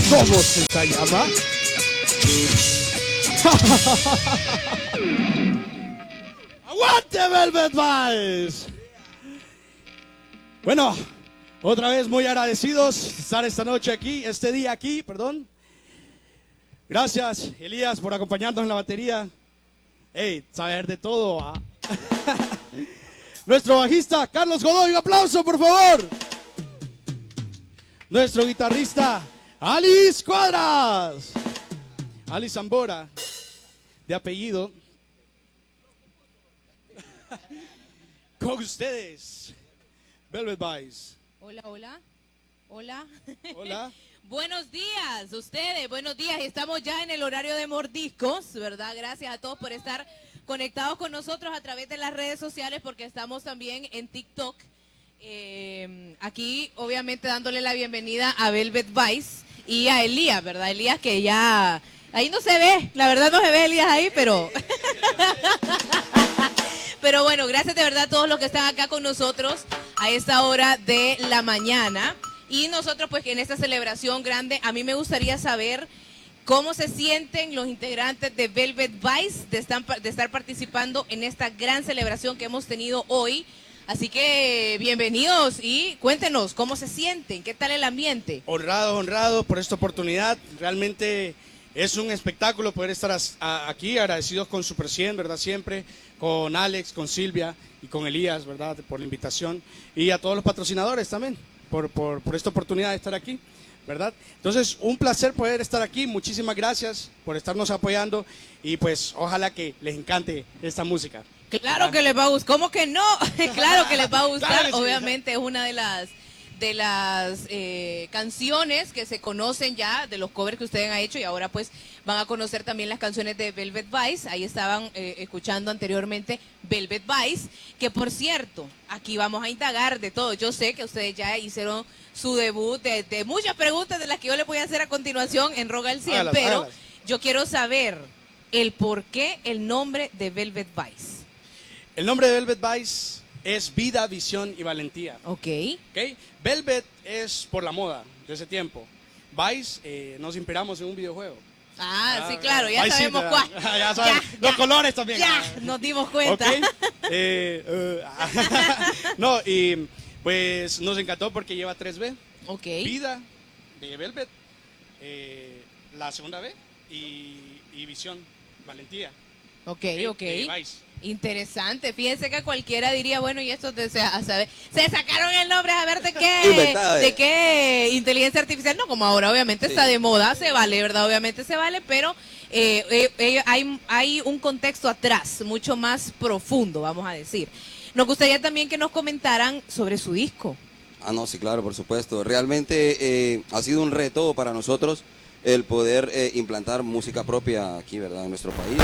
¿Cómo se llama? ¡Aguante, Velvet Vice! Bueno, otra vez muy agradecidos de estar esta noche aquí, este día aquí, perdón. Gracias, Elías, por acompañarnos en la batería. Hey, saber de todo, ¿ah? Nuestro bajista, Carlos Godoy, un aplauso, por favor. Nuestro guitarrista, Alice Cuadras. Alice Zambora, de apellido. Con ustedes, Velvet Vice. Hola, hola. Hola. Hola. Buenos días, ustedes, buenos días. Estamos ya en el horario de Mordiscos, ¿verdad? Gracias a todos por estar conectados con nosotros a través de las redes sociales, porque estamos también en TikTok. Aquí, obviamente, dándole la bienvenida a Velvet Vice y a Elías, ¿verdad? Elías, que ya... Ahí no se ve, la verdad no se ve Elías ahí, pero... Pero bueno, gracias de verdad a todos los que están acá con nosotros a esta hora de la mañana. Y nosotros, pues, en esta celebración grande, a mí me gustaría saber cómo se sienten los integrantes de Velvet Vice de estar participando en esta gran celebración que hemos tenido hoy. Así que bienvenidos y cuéntenos cómo se sienten, qué tal el ambiente. Honrado por esta oportunidad. Realmente es un espectáculo poder estar aquí, agradecidos con Super 100, ¿verdad? Siempre, con Alex, con Silvia y con Elías, ¿verdad? Por la invitación. Y a todos los patrocinadores también, por esta oportunidad de estar aquí, ¿verdad? Entonces, un placer poder estar aquí. Muchísimas gracias por estarnos apoyando y pues ojalá que les encante esta música. Claro que les va a gustar, ¿cómo que no? Claro que les va a gustar, Claro que sí. obviamente es una de las canciones que se conocen ya, de los covers que ustedes han hecho, y ahora pues van a conocer también las canciones de Velvet Vice. Ahí estaban escuchando anteriormente Velvet Vice, que por cierto, aquí vamos a indagar de todo. Yo sé que ustedes ya hicieron su debut de muchas preguntas de las que yo les voy a hacer a continuación en Roga el 100, pero hágalas. yo quiero saber el por qué el nombre de Velvet Vice. El nombre de Velvet Vice es vida, visión y valentía. Ok. ¿Okay? Velvet es por la moda de ese tiempo. Vice, nos inspiramos en un videojuego. Sí, claro, ya Vice sabemos City, cuál. ya sabemos. Los colores también. Ya, nos dimos cuenta. ¿Ok? No, y pues nos encantó porque lleva 3B. Ok. Vida de Velvet, la segunda B y visión, valentía. Ok. De Vice. Interesante. Fíjense que cualquiera diría, bueno, y esto a saber, se sacaron el nombre a ver de qué, Inventada, de qué inteligencia artificial. No, como ahora obviamente está de moda, se vale, ¿verdad? Obviamente se vale, pero hay un contexto atrás, mucho más profundo, vamos a decir. Nos gustaría también que nos comentaran sobre su disco. No, sí, claro, por supuesto. Realmente ha sido un reto para nosotros el poder implantar música propia aquí, ¿verdad? En nuestro país.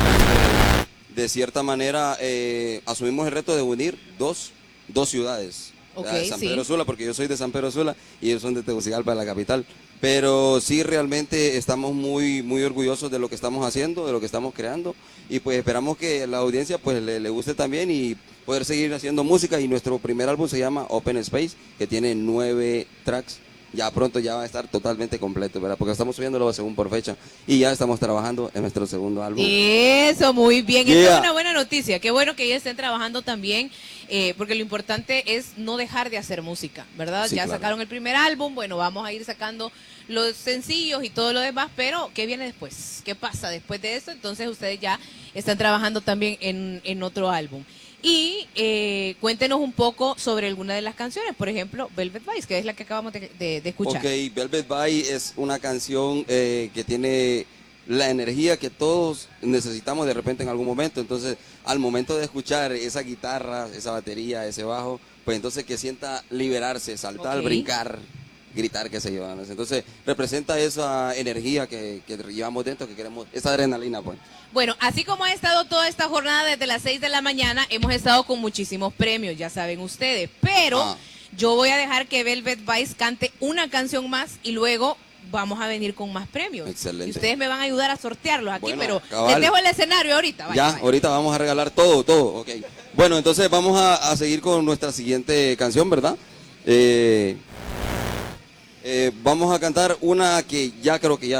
De cierta manera, asumimos el reto de unir dos ciudades. Okay, San sí. Pedro Sula, porque yo soy de San Pedro Sula y ellos son de Tegucigalpa, la capital. Pero sí, realmente estamos muy orgullosos de lo que estamos haciendo, de lo que estamos creando. Y pues esperamos que la audiencia pues le guste también y poder seguir haciendo música. Y nuestro primer álbum se llama Open Space, que tiene 9 tracks. Ya pronto ya va a estar totalmente completo, ¿verdad? Porque estamos subiéndolo según por fecha. Y ya estamos trabajando en nuestro segundo álbum. Eso, muy bien. Yeah. Esa es una buena noticia. Qué bueno que ellos estén trabajando también, porque lo importante es no dejar de hacer música, ¿verdad? Sí, ya claro. sacaron el primer álbum, bueno, vamos a ir sacando los sencillos y todo lo demás, pero ¿qué viene después? ¿Qué pasa después de eso? Entonces ustedes ya están trabajando también en otro álbum. Y cuéntenos un poco sobre alguna de las canciones, por ejemplo, Velvet Vice, que es la que acabamos de escuchar. Ok, Velvet Vice es una canción que tiene la energía que todos necesitamos de repente en algún momento. Entonces, al momento de escuchar esa guitarra, esa batería, ese bajo, pues entonces que sienta liberarse, saltar, Ok. brincar, gritar, qué sé yo. ¿No? Entonces, representa esa energía que llevamos dentro, que queremos, esa adrenalina, pues. Bueno, así como ha estado toda esta jornada desde las 6 de la mañana, hemos estado con muchísimos premios, ya saben ustedes, pero yo voy a dejar que Velvet Vice cante una canción más y luego vamos a venir con más premios. Excelente. Y ustedes me van a ayudar a sortearlos aquí, Bueno, pero cabal. les dejo el escenario ahorita. Vaya, Ya, vaya. ahorita vamos a regalar todo, ok. Bueno, entonces vamos a seguir con nuestra siguiente canción, ¿verdad? Vamos a cantar una que ya creo que ya